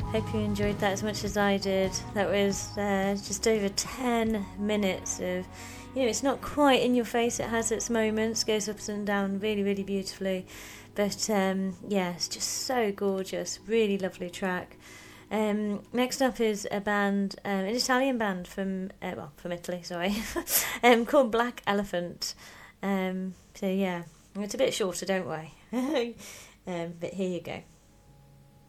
Hope you enjoyed that as much as I did. That was just over 10 minutes of, it's not quite in your face. It has its moments, goes up and down really, really beautifully. But it's just so gorgeous. Really lovely track. Next up is a band, an Italian band from Italy, sorry, called Black Elephant. It's a bit shorter, don't worry. But here you go.